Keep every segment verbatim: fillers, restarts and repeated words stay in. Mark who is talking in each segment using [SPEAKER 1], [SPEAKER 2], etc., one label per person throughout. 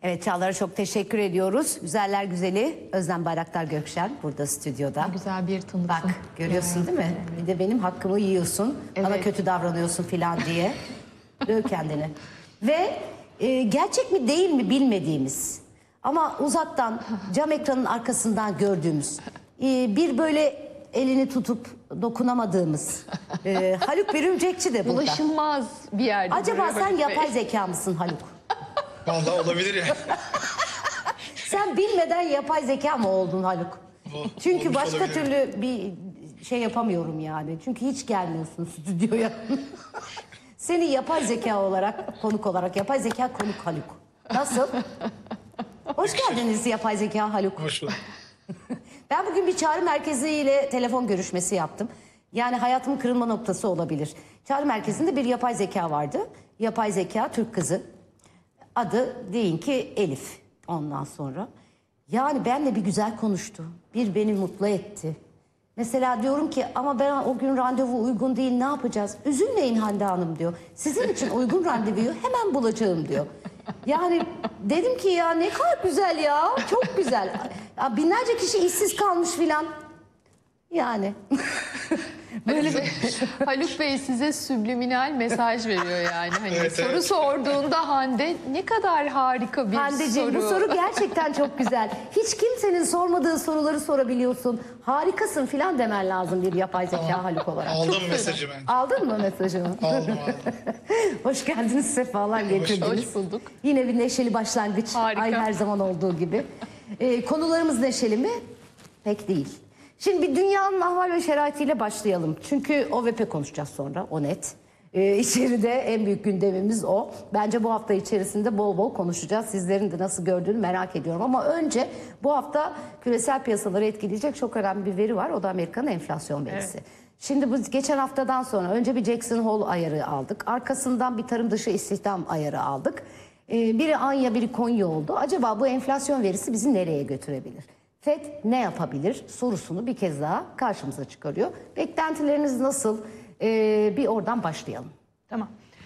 [SPEAKER 1] Evet, Çağlar'a çok teşekkür ediyoruz. Güzeller güzeli Özlem Bayraktar Gökşen burada stüdyoda.
[SPEAKER 2] Ne güzel bir tanıtım.
[SPEAKER 1] Bak görüyorsun değil mi? Bir de benim hakkımı yiyorsun.
[SPEAKER 2] Evet.
[SPEAKER 1] Bana kötü davranıyorsun falan diye. Döv kendini. Ve e, gerçek mi değil mi bilmediğimiz ama uzaktan cam ekranın arkasından gördüğümüz e, bir böyle elini tutup dokunamadığımız e, Haluk Bürümcekçi de burada.
[SPEAKER 2] Ulaşılmaz bir yerde.
[SPEAKER 1] Acaba sen yapay zeka mısın Haluk?
[SPEAKER 3] Vallahi olabilir ya.
[SPEAKER 1] Sen bilmeden yapay zeka mı oldun Haluk? Çünkü
[SPEAKER 3] Olmuş
[SPEAKER 1] başka
[SPEAKER 3] olabilir.
[SPEAKER 1] türlü bir şey yapamıyorum yani. Çünkü hiç gelmiyorsun stüdyoya. Seni yapay zeka olarak, konuk olarak, yapay zeka konuk Haluk. Nasıl? Hoş geldiniz yapay zeka Haluk.
[SPEAKER 3] Hoş bulduk.
[SPEAKER 1] Ben bugün bir çağrı merkeziyle telefon görüşmesi yaptım. Yani hayatımın kırılma noktası olabilir. Çağrı merkezinde bir yapay zeka vardı. Yapay zeka Türk kızı. Adı deyin ki Elif ondan sonra. Yani benle bir güzel konuştu. Bir beni mutlu etti. Mesela diyorum ki ama ben o gün randevu uygun değil, ne yapacağız? Üzülmeyin Hande Hanım diyor. Sizin için uygun randevuyu hemen bulacağım diyor. Yani dedim ki ya ne kadar güzel ya. Çok güzel. Ya binlerce kişi işsiz kalmış filan. Yani.
[SPEAKER 2] Böyle bir Haluk Bey size subliminal mesaj veriyor yani. Hani
[SPEAKER 3] Evet,
[SPEAKER 2] soru
[SPEAKER 3] evet.
[SPEAKER 2] sorduğunda Hande ne kadar harika bir
[SPEAKER 1] Handeciğim
[SPEAKER 2] soru.
[SPEAKER 1] bu soru gerçekten çok güzel. Hiç kimsenin sormadığı soruları sorabiliyorsun. Harikasın filan demen lazım bir yapay zeka Haluk olarak.
[SPEAKER 3] Aldım
[SPEAKER 1] Çok
[SPEAKER 3] mesajı
[SPEAKER 1] güzel.
[SPEAKER 3] ben.
[SPEAKER 1] Aldın mı mesajımı?
[SPEAKER 3] Aldım aldım.
[SPEAKER 1] Hoş geldiniz, sefalar getirdiniz.
[SPEAKER 2] Hoş bulduk.
[SPEAKER 1] Yine bir neşeli başlangıç.
[SPEAKER 2] Harika.
[SPEAKER 1] Ay her zaman olduğu gibi. Ee, konularımız neşeli mi? Pek değil. Şimdi bir dünyanın ahval ve şeraitiyle başlayalım. Çünkü O V P konuşacağız sonra, o net. Ee, içeride en büyük gündemimiz o. Bence bu hafta içerisinde bol bol konuşacağız. Sizlerin de nasıl gördüğünü merak ediyorum. Ama önce bu hafta küresel piyasaları etkileyecek çok önemli bir veri var. O da Amerika'nın enflasyon verisi. Evet. Şimdi biz geçen haftadan sonra önce bir Jackson Hole ayarı aldık. Arkasından bir tarım dışı istihdam ayarı aldık. Ee, biri Anya, biri Konya oldu. Acaba bu enflasyon verisi bizi nereye götürebilir? F E D ne yapabilir sorusunu bir kez daha karşımıza çıkarıyor. Beklentileriniz nasıl? Ee, bir oradan başlayalım.
[SPEAKER 2] Tamam.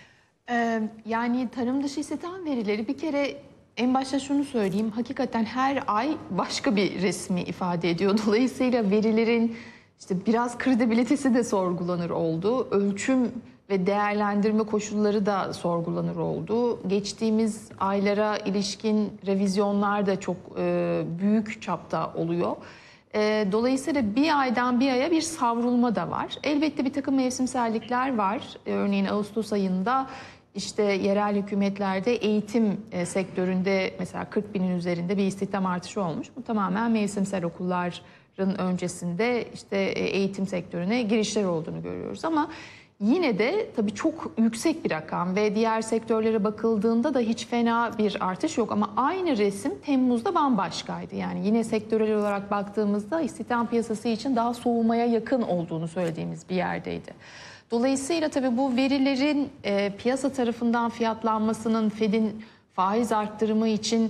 [SPEAKER 2] Ee, yani tarım dışı istihdam verileri bir kere en başta şunu söyleyeyim. Hakikaten her ay başka bir resmi ifade ediyor. Dolayısıyla verilerin işte biraz kredibilitesi de sorgulanır oldu. Ölçüm ve değerlendirme koşulları da sorgulanır oldu. Geçtiğimiz aylara ilişkin revizyonlar da çok e, büyük çapta oluyor. E, dolayısıyla bir aydan bir aya bir savrulma da var. Elbette bir takım mevsimsellikler var. E, örneğin Ağustos ayında işte yerel hükümetlerde eğitim e, sektöründe mesela kırk binin üzerinde bir istihdam artışı olmuş. Bu tamamen mevsimsel okulların öncesinde işte e, eğitim sektörüne girişler olduğunu görüyoruz ama yine de tabii çok yüksek bir rakam ve diğer sektörlere bakıldığında da hiç fena bir artış yok. Ama aynı resim Temmuz'da bambaşkaydı. Yani yine sektörel olarak baktığımızda istihdam piyasası için daha soğumaya yakın olduğunu söylediğimiz bir yerdeydi. Dolayısıyla tabii bu verilerin e, piyasa tarafından fiyatlanmasının F E D'in faiz arttırımı için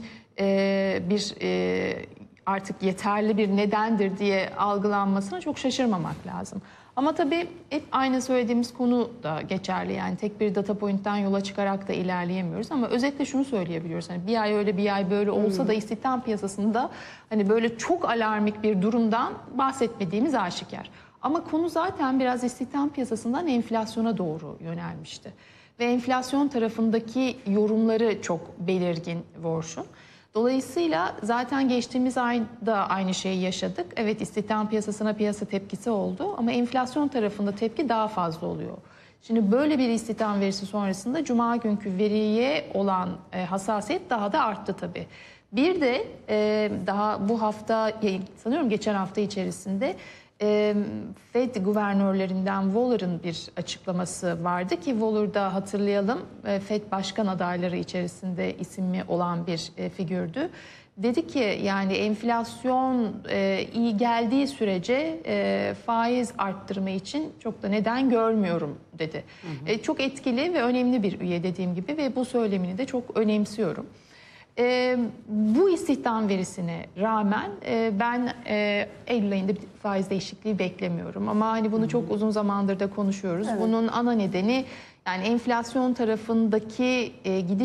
[SPEAKER 2] e, bir e, artık yeterli bir nedendir diye algılanmasına çok şaşırmamak lazım. Ama tabii hep aynı söylediğimiz konu da geçerli. Yani tek bir data point'ten yola çıkarak da ilerleyemiyoruz. Ama özetle şunu söyleyebiliyoruz. Hani bir ay öyle bir ay böyle olsa hmm. da istihdam piyasasında hani böyle çok alarmik bir durumdan bahsetmediğimiz aşikar. Ama konu zaten biraz istihdam piyasasından enflasyona doğru yönelmişti. Ve enflasyon tarafındaki yorumları çok belirgin Warsh'un. Dolayısıyla zaten geçtiğimiz ayda aynı şeyi yaşadık. Evet, istihdam piyasasına piyasa tepkisi oldu ama enflasyon tarafında tepki daha fazla oluyor. Şimdi böyle bir istihdam verisi sonrasında Cuma günkü veriye olan e, hassasiyet daha da arttı tabii. Bir de e, daha bu hafta, sanıyorum geçen hafta içerisinde e, F E D guvernörlerinden Waller'ın bir açıklaması vardı ki Waller'da hatırlayalım e, F E D başkan adayları içerisinde isimli olan bir e, figürdü. Dedi ki yani enflasyon e, iyi geldiği sürece e, faiz arttırma için çok da neden görmüyorum dedi. Hı hı. E, çok etkili ve önemli bir üye dediğim gibi ve bu söylemini de çok önemsiyorum. E, bu istihdam verisine rağmen e, ben e, Eylül ayında bir faiz değişikliği beklemiyorum. Ama hani bunu çok uzun zamandır da konuşuyoruz. Evet. Bunun ana nedeni yani enflasyon tarafındaki e, gidiş